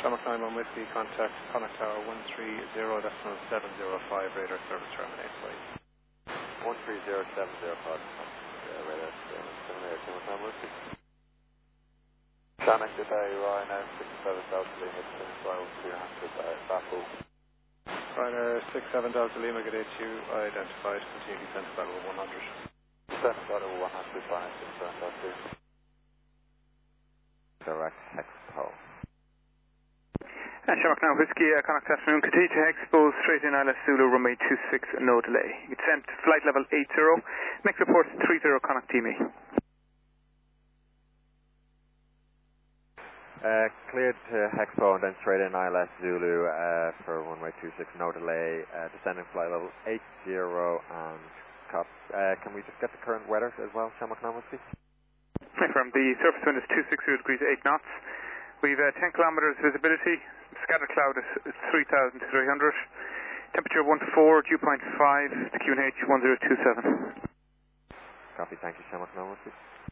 Shamrock 91 Whiskey, contact Connacht Tower 130.705, radar service terminate, please. 130.705, radar service terminate, Shamrock 91 Whiskey. Connacht today, Ryanair 67 Delta Lima, descending flight 1200, Baffle. Ryanair 67 Delta Lima, good day to you, identified, continue descent to level 100. Descent to level 100, Ryanair 67 Delta Lima. Direct Hexpo. Shamrock now Whiskey, Connacht afternoon, continue to Expo, straight in ILS Zulu, runway 26, no delay. You sent flight level 80, make reports 30 Connacht TME. Cleared to Hexpo and then straight in ILS Zulu for runway 26, no delay, descending flight level 80 and can we just get the current weather as well, Shamrock now Whiskey? Confirm, the surface wind is 260 degrees 8 knots. We've 10 kilometers visibility, scattered cloud is 3,300, temperature 14, dew point 5, the QNH 1027. Copy, thank you, Shamrock now Whiskey.